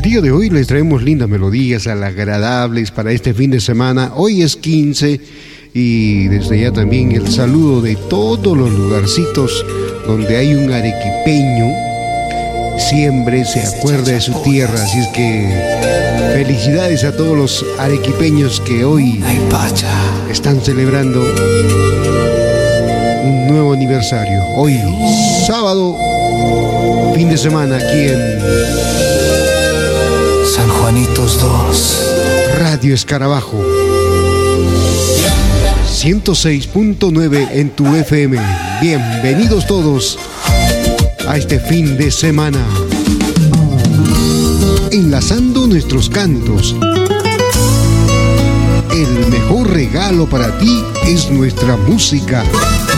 día de hoy les traemos lindas melodías agradables para este fin de semana. Hoy es 15 y desde ya también el saludo de todos los lugarcitos donde hay un arequipeño. Siempre se acuerda de su tierra, así es que felicidades a todos los arequipeños que hoy están celebrando un nuevo aniversario. Hoy, sábado, fin de semana, aquí en San Juanitos 2 Radio Escarabajo 106.9 en tu FM. Bienvenidos todos a este fin de semana, enlazando nuestros cantos. El mejor regalo para ti es nuestra música.